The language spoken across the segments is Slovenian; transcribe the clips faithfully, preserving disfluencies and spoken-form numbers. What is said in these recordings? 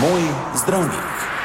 Moj zdravnik.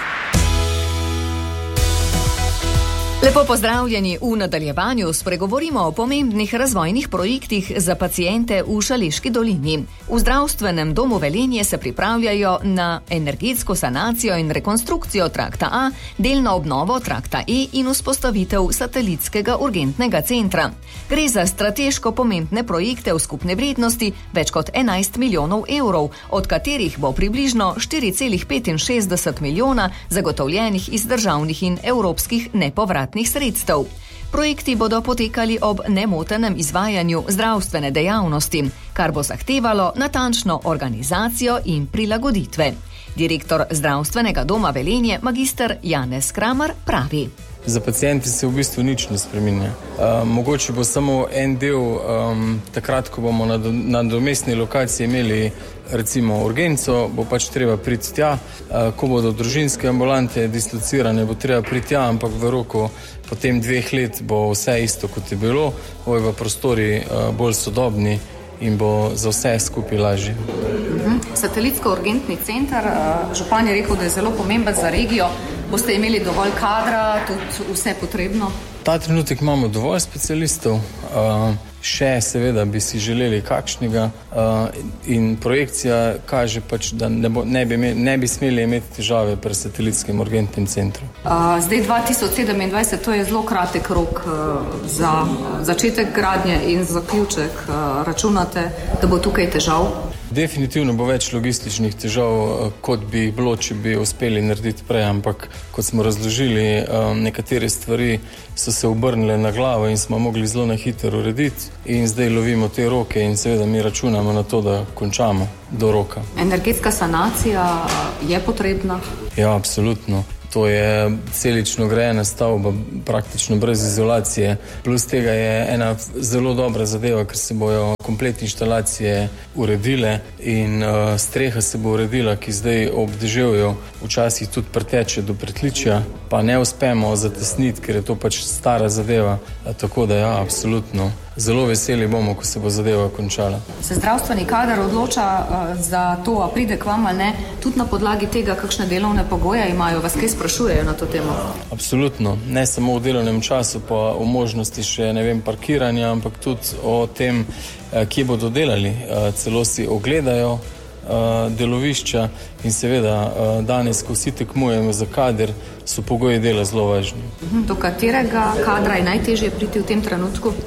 Lepo pozdravljeni. V nadaljevanju spregovorimo o pomembnih razvojnih projektih za paciente v Šaleški dolini. V zdravstvenem domu Velenje se pripravljajo na energetsko sanacijo in rekonstrukcijo trakta A, delno obnovo trakta E in vzpostavitev satelitskega urgentnega centra. Gre za strateško pomembne projekte v skupne vrednosti več kot enajst milijonov evrov, od katerih bo približno štiri cela petinšestdeset milijona zagotovljenih iz državnih in evropskih nepovratnih sredstev. Projekti bodo potekali ob nemotenem izvajanju zdravstvene dejavnosti, kar bo zahtevalo natančno organizacijo in prilagoditve. Direktor zdravstvenega doma Velenje, magister Janez Kramer, pravi: Za pacienti se v bistvu nič ne spreminja. Uh, mogoče bo samo en del, um, takrat, ko bomo na, do, na domestni lokaciji imeli recimo urgenco, bo pač treba priti tja. Uh, ko bodo družinske ambulante dislocirane, bo treba priti tja, ampak v roku potem dveh let bo vse isto, kot je bilo, bojo pa prostori uh, bolj sodobni in bo za vse skupaj lažje. Uh-huh. Satelitsko-urgentni center, uh, župan je rekel, da je zelo pomemben za regijo. Boste imeli dovolj kadra, tudi vse potrebno? Ta trenutek imamo dovolj specialistov, uh, še seveda bi si želeli kakšnega uh, in projekcija kaže pač, da ne, bo, ne, bi, imeli, ne bi smeli imeti težave pri satelitskem urgentnem centru. Uh, zdaj dva tisoč sedemindvajset, to je zelo kratek rok uh, za začetek gradnje in zaključek. Uh, računate, da bo tukaj težav? Definitivno bo več logističnih težav, kot bi bilo, če bi uspeli narediti prej, ampak kot smo razložili, nekatere stvari so se obrnile na glavo in smo mogli zelo na hitro urediti in zdaj lovimo te roke in seveda mi računamo na to, da končamo do roka. Energetska sanacija je potrebna? Ja, absolutno. To je celično grajena stavba, praktično brez izolacije. Plus tega je ena zelo dobra zadeva, ker se bojo kompletne inštalacije uredile in uh, streha se bo uredila, ki zdaj ob deževju včasih tudi preteče do pritličja, pa ne uspemo zatesniti, ker je to pač stara zadeva. Tako da ja, absolutno. Zelo veseli bomo, ko se bo zadeva končala. Se zdravstveni kader odloča uh, za to, a pride k vam ali ne, tudi na podlagi tega, kakšne delovne pogoje imajo, vas kaj sprašujejo na to temo? Absolutno. Ne samo v delovnem času, pa o možnosti še, ne vem, parkiranja, ampak tudi o tem, kje bodo delali. Uh, celo si ogledajo uh, delovišča in seveda uh, danes, ko vsi tekmujemo za kader, so pogoji dela zelo važni. Uh-huh. Do katerega kadra je najtežje priti v tem trenutku?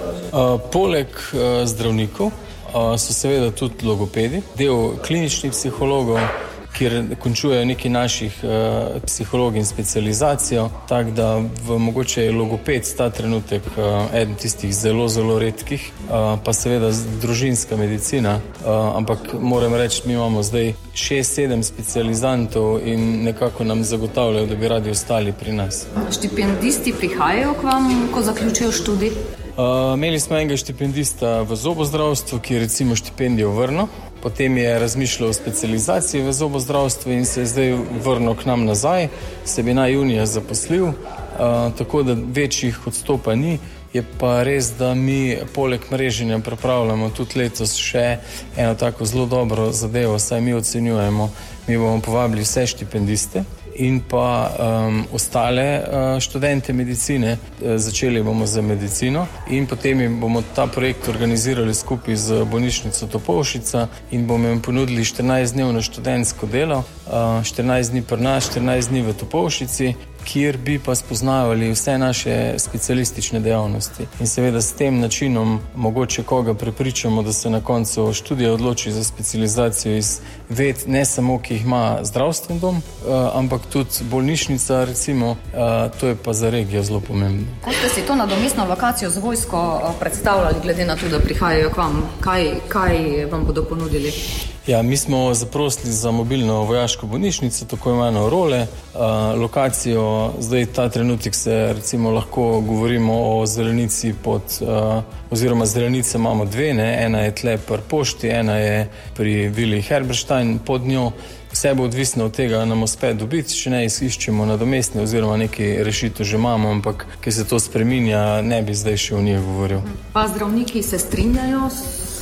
Uh, poleg uh, zdravnikov uh, so seveda tudi logopedi, del kliničnih psihologov, kjer končujejo neki naših uh, psihologij in specializacijo, tako da v mogoče je logoped ta trenutek uh, eden tistih zelo, zelo redkih, uh, pa seveda družinska medicina, uh, ampak moram reči, mi imamo zdaj šest, sedem specializantov in nekako nam zagotavljajo, da bi radi ostali pri nas. Štipendisti prihajajo k vam, ko zaključijo študij? Uh, imeli smo enega štipendista v zobozdravstvu, ki je recimo štipendijo vrnil, potem je razmišljal o specializaciji v zobozdravstvu in se je zdaj vrnil k nam nazaj, se bi naj junija zaposlil, uh, tako da večjih odstopa ni. Je pa res, da mi poleg mreženja pripravljamo tudi letos še eno tako zelo dobro zadevo, saj mi ocenjujemo, mi bomo povabili vse štipendiste in pa um, ostale uh, študente medicine. Začeli bomo z medicino in potem bomo ta projekt organizirali skupaj z bolnišnico Topolšica in bomo jim ponudili štirinajstdnevno študentsko delo, uh, štirinajst dni pri nas, štirinajst dni v Topolšici, kjer bi pa spoznavali vse naše specialistične dejavnosti. In seveda s tem načinom mogoče koga prepričamo, da se na koncu študija odloči za specializacijo iz ved, ne samo, ki jih ima zdravstven dom, ampak tudi bolnišnica, recimo, to je pa za regijo zelo pomembno. Ko ste si to nadomestno lokacijo z vojsko predstavljali, glede na to, da prihajajo k vam, kaj, kaj vam bodo ponudili? Ja, mi smo zaprosili za mobilno vojaško bolnišnico, tako imeno Role. Uh, lokacijo, zdaj ta trenutek se recimo lahko govorimo o zelenici pod, uh, oziroma zelenice imamo dve, ne? Ena je tle pri pošti, ena je pri Vili Herberstein pod njo. Vse bo odvisno od tega, nam uspe dobiti, če ne iščemo nadomestne oziroma neki rešitev že imamo, ampak ker se to spreminja, ne bi zdaj še o njih govoril. Pa zdravniki se strinjajo s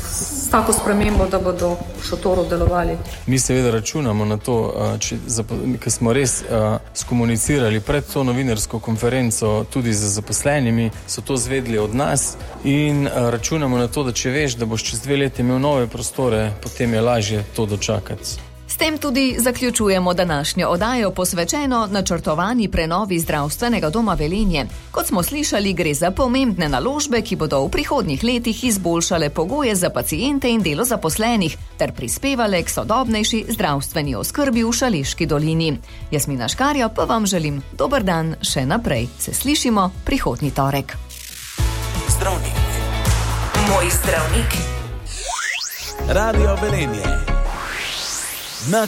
s tako spremembo, da bodo v šotoru delovali? Mi seveda računamo na to, ker smo res skomunicirali pred to novinarsko konferenco tudi z zaposlenimi, so to zvedli od nas in računamo na to, da če veš, da boš čez dve leti imel nove prostore, potem je lažje to dočakati. S tem tudi zaključujemo današnjo oddajo posvečeno načrtovani prenovi zdravstvenega doma Velenje. Kot smo slišali, gre za pomembne naložbe, ki bodo v prihodnjih letih izboljšale pogoje za paciente in delo zaposlenih ter prispevale k sodobnejši zdravstveni oskrbi v Šaleški dolini. Jasmina Škarja pa vam želim dober dan še naprej. Se slišimo prihodnji torek. Zdravnik. Moj zdravnik. Radio Velenje.